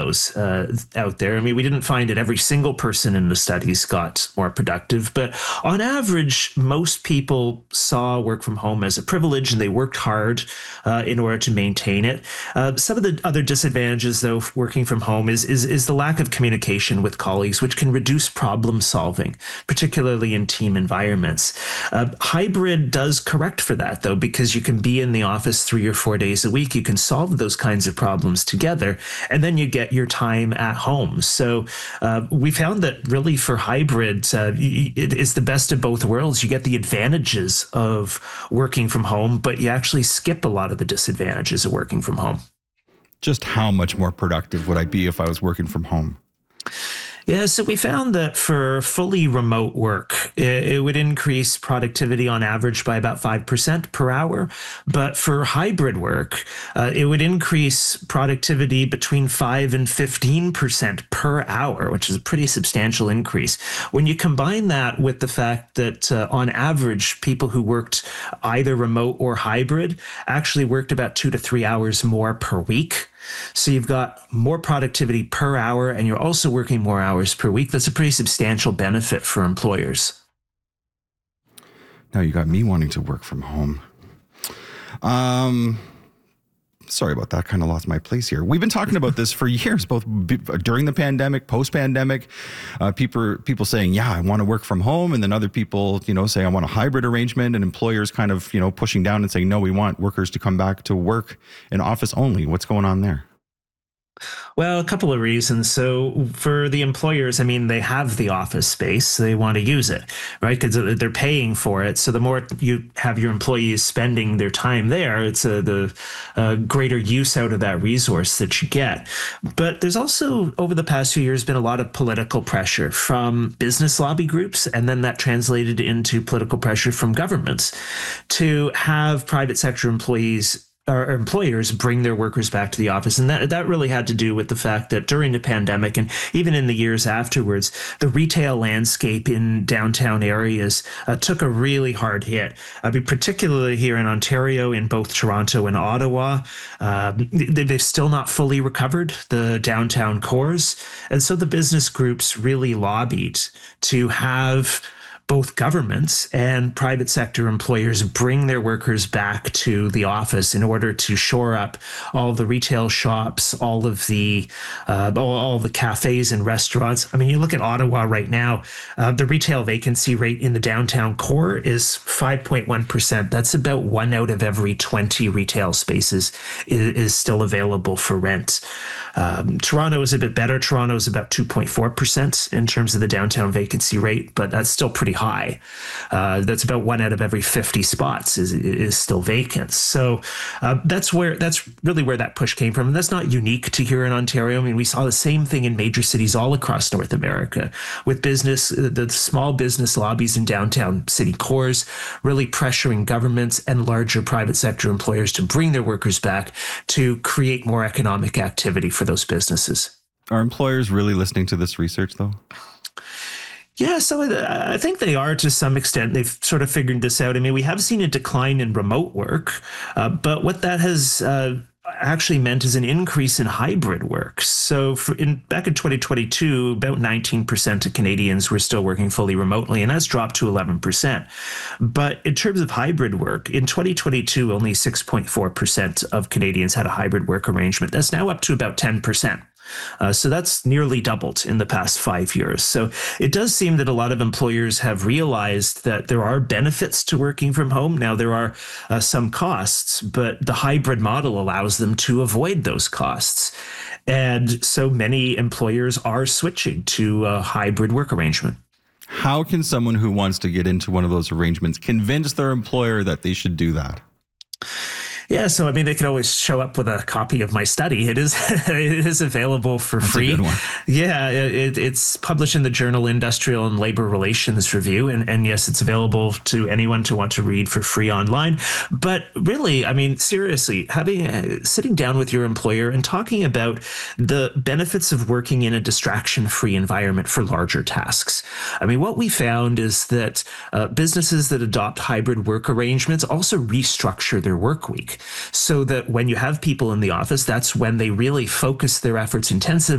those out there. I mean, we didn't find that every single person in the studies got more productive, but on average, most people saw work from home as a privilege, and they worked hard in order to maintain it. Some of the other disadvantages, though, of working from home is the lack of communication with colleagues, which can reduce problem solving, particularly in team environments. Hybrid does correct for that, though, because you can be in the office 3 or 4 days a week. You can solve those kinds of problems together, and then you get your time at home. So we found that really for hybrid, it is the best of both worlds. You get the advantages of working from home, but you actually skip a lot of the disadvantages of working from home. Just how much more productive would I be if I was working from home? Yeah, so we found that for fully remote work, it would increase productivity on average by about 5% per hour. But for hybrid work, it would increase productivity between 5 and 15% per hour, which is a pretty substantial increase. When you combine that with the fact that on average, people who worked either remote or hybrid actually worked about 2 to 3 hours more per week. So you've got more productivity per hour, and you're also working more hours per week. That's a pretty substantial benefit for employers. Now you got me wanting to work from home. Sorry about that. Kind of lost my place here. We've been talking about this for years, both during the pandemic, post-pandemic. People saying, yeah, I want to work from home. And then other people, say I want a hybrid arrangement, and employers kind of, pushing down and saying, no, we want workers to come back to work in office only. What's going on there? Well, a couple of reasons. So for the employers, I mean, they have the office space. They want to use it, right? Because they're paying for it. So the more you have your employees spending their time there, it's the greater use out of that resource that you get. But there's also, over the past few years, been a lot of political pressure from business lobby groups, and then that translated into political pressure from governments to have private sector employees or employers bring their workers back to the office. And that really had to do with the fact that during the pandemic, and even in the years afterwards, the retail landscape in downtown areas took a really hard hit. I mean, particularly here in Ontario, in both Toronto and Ottawa, they've still not fully recovered the downtown cores. And so the business groups really lobbied to have both governments and private sector employers bring their workers back to the office in order to shore up all the retail shops, all the cafes and restaurants. I mean, you look at Ottawa right now, the retail vacancy rate in the downtown core is 5.1%. That's about 1 out of every 20 retail spaces is still available for rent. Toronto is a bit better. Toronto is about 2.4% in terms of the downtown vacancy rate, but that's still pretty high. That's about 1 out of every 50 spots is still vacant. So that's really where that push came from. And that's not unique to here in Ontario. I mean, we saw the same thing in major cities all across North America with the small business lobbies in downtown city cores really pressuring governments and larger private sector employers to bring their workers back to create more economic activity for those businesses. Are employers really listening to this research, though? Yeah, so I think they are to some extent. They've sort of figured this out. I mean, we have seen a decline in remote work, but what that has actually meant is an increase in hybrid work. So back in 2022, about 19% of Canadians were still working fully remotely, and that's dropped to 11%. But in terms of hybrid work, in 2022, only 6.4% of Canadians had a hybrid work arrangement. That's now up to about 10%. So that's nearly doubled in the past 5 years. So it does seem that a lot of employers have realized that there are benefits to working from home. Now, there are some costs, but the hybrid model allows them to avoid those costs. And so many employers are switching to a hybrid work arrangement. How can someone who wants to get into one of those arrangements convince their employer that they should do that? Yeah, so I mean, they could always show up with a copy of my study. It is available for That's free. A good one. Yeah, it's published in the journal Industrial and Labor Relations Review, and yes, it's available to anyone to want to read for free online. But really, I mean, seriously, sitting down with your employer and talking about the benefits of working in a distraction-free environment for larger tasks. I mean, what we found is that businesses that adopt hybrid work arrangements also restructure their work week, so that when you have people in the office, that's when they really focus their efforts intensively